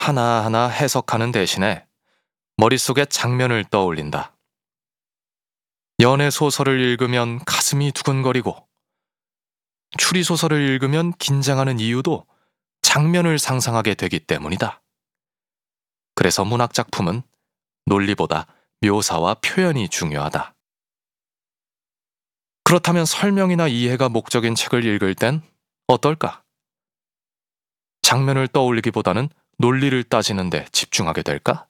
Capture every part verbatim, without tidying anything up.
하나하나 해석하는 대신에 머릿속에 장면을 떠올린다. 연애 소설을 읽으면 가슴이 두근거리고 추리 소설을 읽으면 긴장하는 이유도 장면을 상상하게 되기 때문이다. 그래서 문학 작품은 논리보다 묘사와 표현이 중요하다. 그렇다면 설명이나 이해가 목적인 책을 읽을 땐 어떨까? 장면을 떠올리기보다는 논리를 따지는 데 집중하게 될까?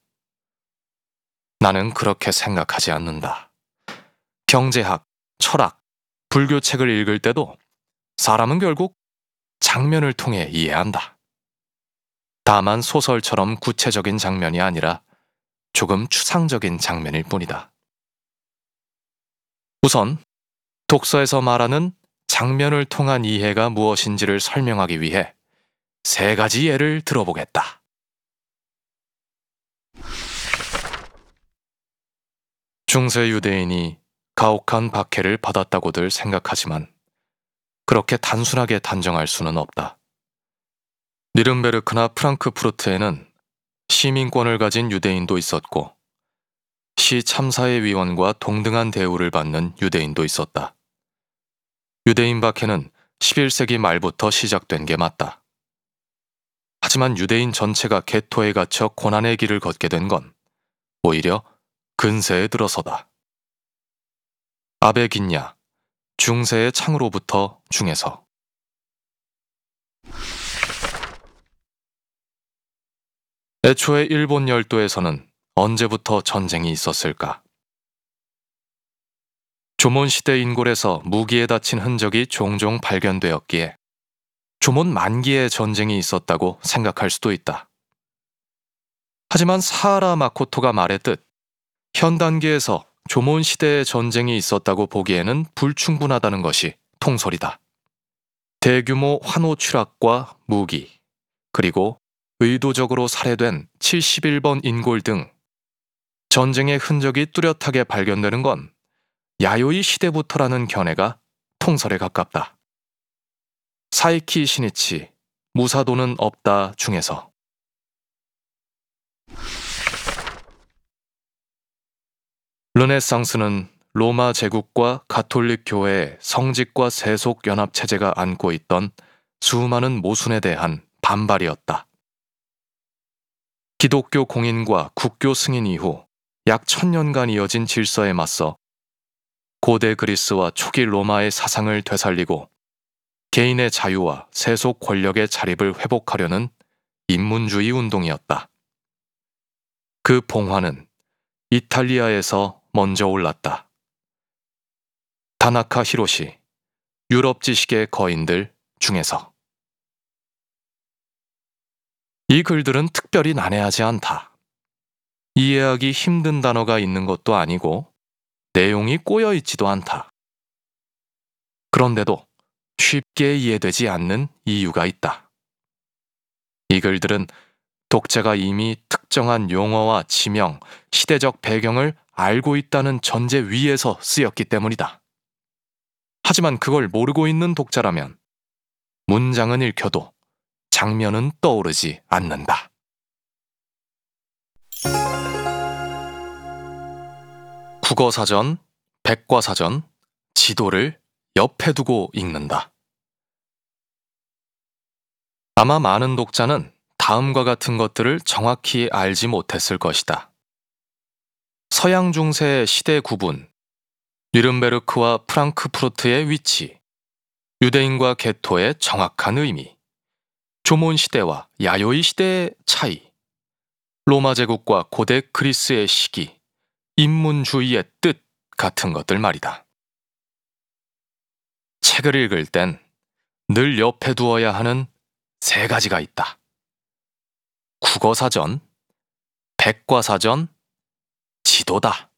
나는 그렇게 생각하지 않는다. 경제학, 철학, 불교 책을 읽을 때도 사람은 결국 장면을 통해 이해한다. 다만 소설처럼 구체적인 장면이 아니라 조금 추상적인 장면일 뿐이다. 우선 독서에서 말하는 장면을 통한 이해가 무엇인지를 설명하기 위해 세 가지 예를 들어보겠다. 중세 유대인이 가혹한 박해를 받았다고들 생각하지만 그렇게 단순하게 단정할 수는 없다. 니른베르크나 프랑크푸르트에는 시민권을 가진 유대인도 있었고 시 참사의 위원과 동등한 대우를 받는 유대인도 있었다. 유대인 박해는 십일 세기 말부터 시작된 게 맞다. 하지만 유대인 전체가 개토에 갇혀 고난의 길을 걷게 된 건 오히려 근세에 들어서다. 아베긴야, 중세의 창으로부터 중에서 애초에 일본 열도에서는 언제부터 전쟁이 있었을까? 조몬시대 인골에서 무기에 다친 흔적이 종종 발견되었기에 조몬 만기에 전쟁이 있었다고 생각할 수도 있다. 하지만 사하라 마코토가 말했듯 현 단계에서 조몬시대에 전쟁이 있었다고 보기에는 불충분하다는 것이 통설이다. 대규모 환호 추락과 무기, 그리고 의도적으로 살해된 칠십일 번 인골 등 전쟁의 흔적이 뚜렷하게 발견되는 건 야요이 시대부터라는 견해가 통설에 가깝다. 사이키 시니치, 무사도는 없다 중에서 르네상스는 로마 제국과 가톨릭 교회의 성직과 세속 연합 체제가 안고 있던 수많은 모순에 대한 반발이었다. 기독교 공인과 국교 승인 이후 약 천년간 이어진 질서에 맞서 고대 그리스와 초기 로마의 사상을 되살리고 개인의 자유와 세속 권력의 자립을 회복하려는 인문주의 운동이었다. 그 봉화는 이탈리아에서 먼저 올랐다. 다나카 히로시, 유럽 지식의 거인들 중에서. 이 글들은 특별히 난해하지 않다. 이해하기 힘든 단어가 있는 것도 아니고 내용이 꼬여 있지도 않다. 그런데도 쉽게 이해되지 않는 이유가 있다. 이 글들은 독자가 이미 특정한 용어와 지명, 시대적 배경을 알고 있다는 전제 위에서 쓰였기 때문이다. 하지만 그걸 모르고 있는 독자라면 문장은 읽혀도 장면은 떠오르지 않는다. 국어사전, 백과사전, 지도를 옆에 두고 읽는다. 아마 많은 독자는 다음과 같은 것들을 정확히 알지 못했을 것이다. 서양 중세의 시대 구분, 뉘른베르크와 프랑크푸르트의 위치, 유대인과 게토의 정확한 의미, 조몬 시대와 야요이 시대의 차이, 로마 제국과 고대 그리스의 시기, 인문주의의 뜻 같은 것들 말이다. 책을 읽을 땐 늘 옆에 두어야 하는 세 가지가 있다. 국어사전, 백과사전, 지도다.